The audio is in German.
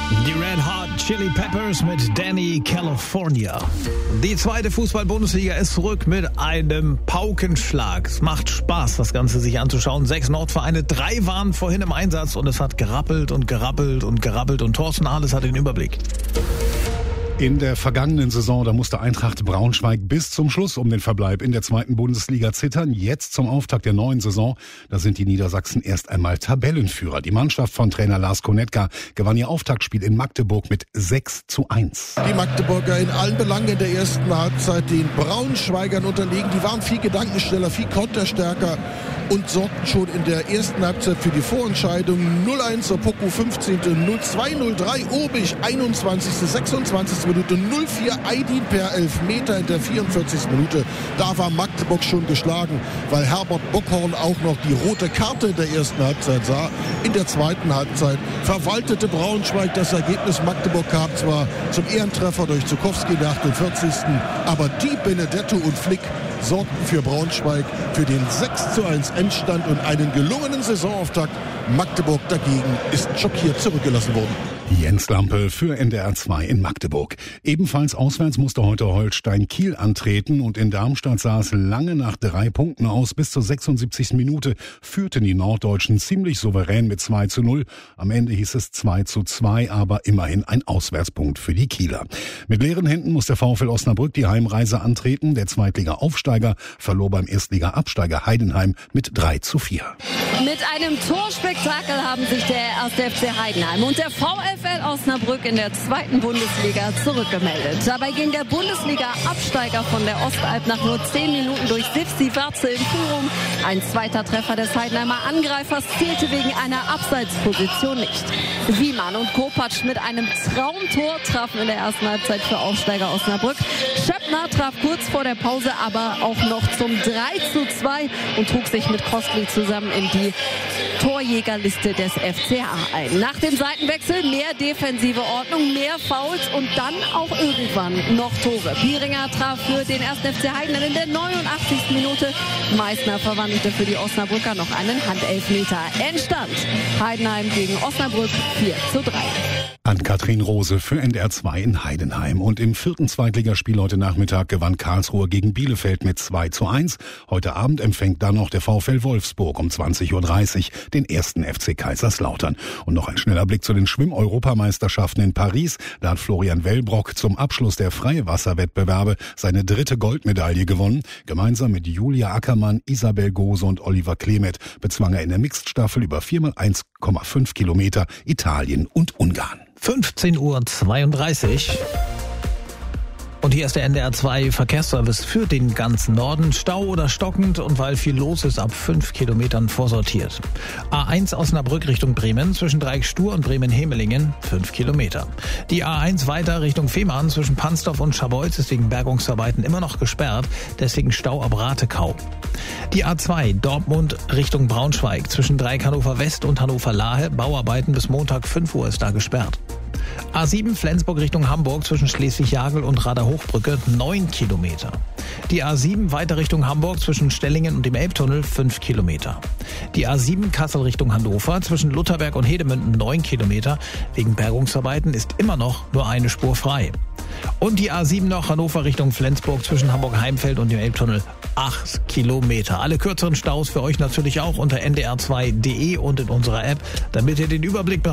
Die Red Hot Chili Peppers mit Danny California. Die zweite Fußball-Bundesliga ist zurück mit einem Paukenschlag. Es macht Spaß, das Ganze sich anzuschauen. 6 Nordvereine, 3 waren vorhin im Einsatz und es hat gerappelt und gerappelt und gerappelt und Thorsten Ahles hat den Überblick. In der vergangenen Saison, da musste Eintracht Braunschweig bis zum Schluss um den Verbleib in der zweiten Bundesliga zittern. Jetzt zum Auftakt der neuen Saison, da sind die Niedersachsen erst einmal Tabellenführer. Die Mannschaft von Trainer Lars Konetka gewann ihr Auftaktspiel in Magdeburg mit 6:1. Die Magdeburger in allen Belangen in der ersten Halbzeit den Braunschweigern unterlegen. Die waren viel gedankenschneller, viel konterstärker und sorgten schon in der ersten Halbzeit für die Vorentscheidung. 0:1 Opoku 15., 0:2, 0:3 Obich 21., 26. Minute, 0:4 Aydin per Elfmeter in der 44. Minute. Da war Magdeburg schon geschlagen, weil Herbert Bockhorn auch noch die rote Karte in der ersten Halbzeit sah. In der zweiten Halbzeit verwaltete Braunschweig das Ergebnis. Magdeburg kam zwar zum Ehrentreffer durch Zukowski in der 48., aber die Benedetto und Flick sorgten für Braunschweig für den 6:1 Endstand und einen gelungenen Saisonauftakt. Magdeburg dagegen ist schockiert zurückgelassen worden. Jens Lampe für NDR 2 in Magdeburg. Ebenfalls auswärts musste heute Holstein Kiel antreten und in Darmstadt sah es lange nach 3 Punkten aus. Bis zur 76. Minute führten die Norddeutschen ziemlich souverän mit 2:0. Am Ende hieß es 2:2, aber immerhin ein Auswärtspunkt für die Kieler. Mit leeren Händen muss der VfL Osnabrück die Heimreise antreten. Der Zweitliga-Aufsteiger verlor beim Erstliga-Absteiger Heidenheim mit 3:4. Mit einem Torspektakel haben sich der 1. FC Heidenheim und der VfL Osnabrück in der zweiten Bundesliga zurückgemeldet. Dabei ging der Bundesliga-Absteiger von der Ostalb nach nur 10 Minuten durch Sivsi Varze in Führung. Ein zweiter Treffer des Heidenheimer Angreifers zählte wegen einer Abseitsposition nicht. Wiemann und Kopacz mit einem Traumtor trafen in der ersten Halbzeit für Aufsteiger Osnabrück. Schöppner traf kurz vor der Pause aber auch noch zum 3:2 und trug sich mit Kostli zusammen in die Torjägerliste des FCA ein. Nach dem Seitenwechsel mehr defensive Ordnung, mehr Fouls und dann auch irgendwann noch Tore. Bieringer traf für den 1. FC Heidenheim in der 89. Minute. Meißner verwandelte für die Osnabrücker noch einen Handelfmeter. Endstand Heidenheim gegen Osnabrück 4:3. Ann-Kathrin Rose für NDR 2 in Heidenheim. Und im 4. Zweitligaspiel heute Nachmittag gewann Karlsruhe gegen Bielefeld mit 2:1. Heute Abend empfängt dann noch der VfL Wolfsburg um 20:30 Uhr den 1. FC Kaiserslautern. Und noch ein schneller Blick zu den Schwimm-Europameisterschaften in Paris. Da hat Florian Wellbrock zum Abschluss der Freiwasserwettbewerbe seine 3. Goldmedaille gewonnen. Gemeinsam mit Julia Ackermann, Isabel Gose und Oliver Klemet bezwang er in der Mixed-Staffel über 4x1,5 Kilometer Italien und Ungarn. 15:32 Uhr. Und hier ist der NDR 2 Verkehrsservice für den ganzen Norden. Stau oder stockend und weil viel los ist, ab 5 Kilometern vorsortiert. A1 Osnabrück Richtung Bremen zwischen Dreieckstur und Bremen-Hemelingen 5 Kilometer. Die A1 weiter Richtung Fehmarn zwischen Pansdorf und Scharbeutz ist wegen Bergungsarbeiten immer noch gesperrt, deswegen Stau ab Ratekau. Die A2 Dortmund Richtung Braunschweig zwischen Dreieck Hannover West und Hannover Lahe, Bauarbeiten bis Montag 5 Uhr ist da gesperrt. A7 Flensburg Richtung Hamburg zwischen Schleswig-Jagel und Rader-Hochbrücke 9 Kilometer. Die A7 weiter Richtung Hamburg zwischen Stellingen und dem Elbtunnel 5 Kilometer. Die A7 Kassel Richtung Hannover zwischen Lutherberg und Hedemünden 9 Kilometer. Wegen Bergungsarbeiten ist immer noch nur eine Spur frei. Und die A7 noch Hannover Richtung Flensburg zwischen Hamburg-Heimfeld und dem Elbtunnel 8 Kilometer. Alle kürzeren Staus für euch natürlich auch unter ndr2.de und in unserer App, damit ihr den Überblick behaltet.